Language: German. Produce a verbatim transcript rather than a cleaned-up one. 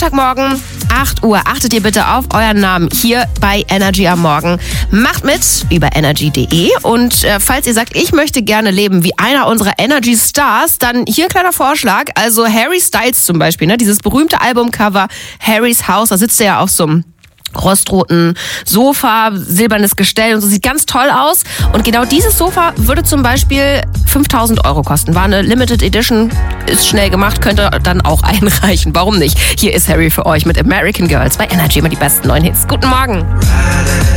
Montagmorgen, acht Uhr. Achtet ihr bitte auf euren Namen hier bei Energy am Morgen. Macht mit über energy punkt de und äh, falls ihr sagt, ich möchte gerne leben wie einer unserer Energy Stars, dann hier ein kleiner Vorschlag. Also Harry Styles zum Beispiel, ne? Dieses berühmte Albumcover Harrys Haus, da sitzt er ja auf so einem rostroten Sofa, silbernes Gestell und so, sieht ganz toll aus. Und genau dieses Sofa würde zum Beispiel fünftausend Euro kosten. War eine Limited Edition, ist schnell gemacht, könnte dann auch einreichen. Warum nicht? Hier ist Harry für euch mit American Girls bei Energy, immer die besten neuen Hits. Guten Morgen.